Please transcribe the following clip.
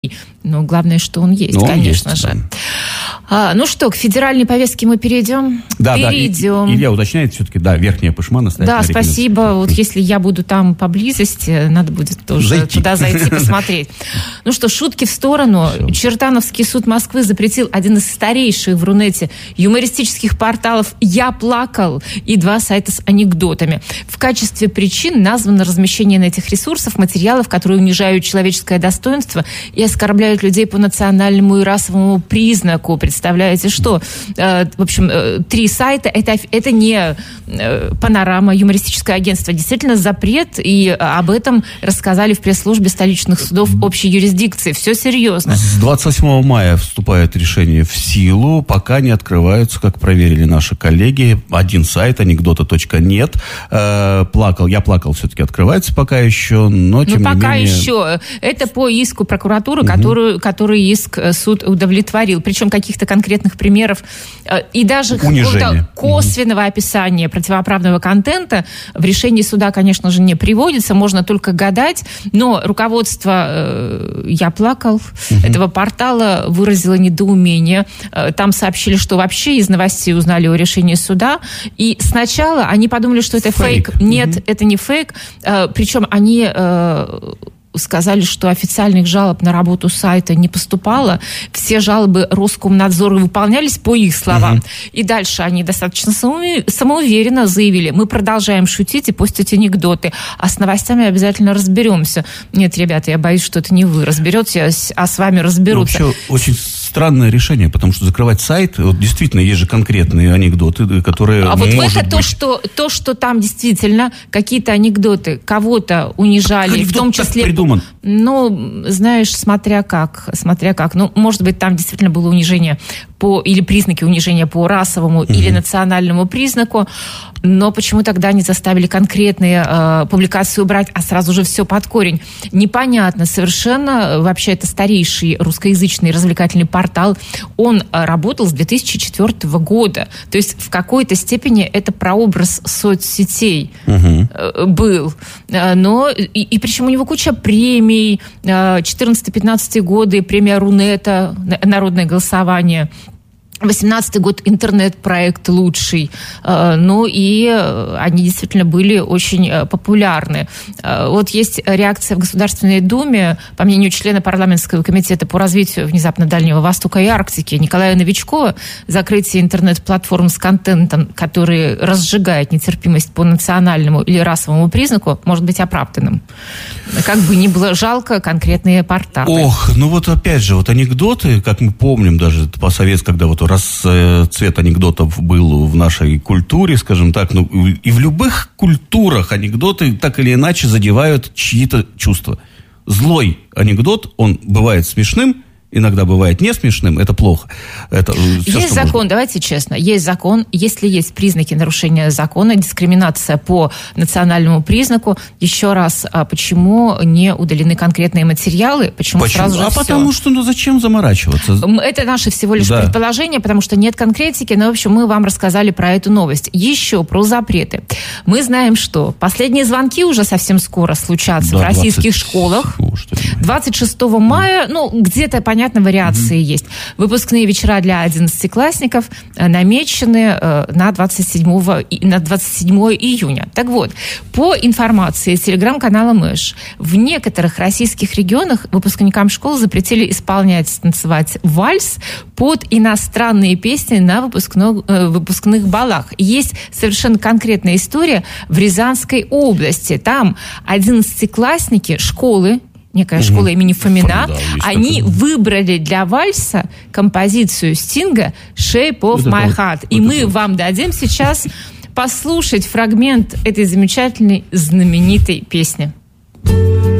Но главное, что он есть, конечно же. Да. Ну что, к федеральной повестке мы перейдем? Да, перейдем. Да. Илья уточняет, все-таки, да, Верхняя Пышма настоятельно. Да, спасибо. Вот если я буду там поблизости, надо будет тоже туда зайти, посмотреть. Ну что, шутки в сторону. Все. Чертановский суд Москвы запретил один из старейших в Рунете юмористических порталов «Я плакал» и 2 сайта с анекдотами. В качестве причин названо размещение на этих ресурсах материалов, которые унижают человеческое достоинство и оскорбляют людей по национальному и расовому признаку. Представляете, что? В общем, 3 сайта, это не Панорама, юмористическое агентство. Действительно, запрет, и об этом рассказали в пресс-службе столичных судов общей юрисдикции. Все серьезно. С 28 мая вступает решение в силу, пока не открываются, как проверили наши коллеги, один сайт, анекдота.нет. Я плакал, все-таки открывается пока еще, но тем не менее... пока еще. Это по иску прокуратуры, который иск суд удовлетворил. Причем каких-то конкретных примеров и даже какого-то косвенного описания противоправного контента в решении суда, конечно же, не приводится. Можно только гадать. Но руководство «Я плакал» этого портала выразило недоумение. Там сообщили, что вообще из новостей узнали о решении суда. И сначала они подумали, что это фейк. Нет, это не фейк. Причем они... сказали, что официальных жалоб на работу сайта не поступало. Все жалобы Роскомнадзора выполнялись по их словам. И дальше они достаточно самоуверенно заявили: мы продолжаем шутить и постить анекдоты, а с новостями обязательно разберемся. Нет, ребята, я боюсь, что это не вы разберетесь, а с вами разберутся. Вообще, очень странное решение, потому что закрывать сайт, вот действительно, есть же конкретные анекдоты, которые, а вот это то, что там действительно какие-то анекдоты кого-то унижали, в том числе... придуман. Ну, знаешь, смотря как. Ну, может быть, там действительно было унижение или признаки унижения по расовому или национальному признаку, но почему тогда не заставили конкретные публикации убрать, а сразу же все под корень? Непонятно совершенно. Вообще, это старейший русскоязычный развлекательный портал. Он работал с 2004 года. То есть, в какой-то степени это прообраз соцсетей был. Но, и причем у него куча премий. 14-15 годы, премия Рунета, народное голосование. 18-й год интернет-проект лучший. Ну и они действительно были очень популярны. Вот есть реакция в Государственной Думе, по мнению члена парламентского комитета по развитию внезапно Дальнего Востока и Арктики Николая Новичкова, закрытие интернет-платформ с контентом, который разжигает нетерпимость по национальному или расовому признаку, может быть оправданным. Как бы ни было жалко конкретные порталы. Ох, ну вот опять же, вот анекдоты, как мы помним даже по-советски, когда вот расцвет анекдотов был в нашей культуре, скажем так, ну и в любых культурах анекдоты так или иначе задевают чьи-то чувства. Злой анекдот, он бывает смешным, иногда бывает не смешным, это плохо. Это все, есть закон, давайте честно, есть закон. Если есть признаки нарушения закона, дискриминация по национальному признаку, еще раз, почему не удалены конкретные материалы? Почему? Сразу же потому что, ну зачем заморачиваться? Это наше всего лишь предположение, потому что нет конкретики, но, в общем, мы вам рассказали про эту новость. Еще про запреты. Мы знаем, что последние звонки уже совсем скоро случатся в российских школах. 26 мая, ну, где-то, понятно, вариации есть. Выпускные вечера для 11-классников намечены на 27 июня. Так вот, по информации телеграм-канала Мэш, в некоторых российских регионах выпускникам школ запретили исполнять, танцевать вальс под иностранные песни на выпускных балах. Есть совершенно конкретная история в Рязанской области. Там 11-классники школы, некая школа имени Фомина, они выбрали для вальса композицию Стинга «Shape of My Heart». И мы вам дадим сейчас послушать фрагмент этой замечательной, знаменитой песни.